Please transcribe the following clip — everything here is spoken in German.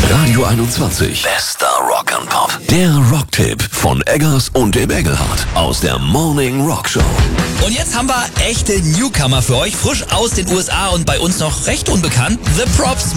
Radio 21. Bester Rock and Pop. Der Rocktipp von Eggers und dem Engelhardt aus der Morning Rock Show. Und jetzt haben wir echte Newcomer für euch, frisch aus den USA und bei uns noch recht unbekannt. The Props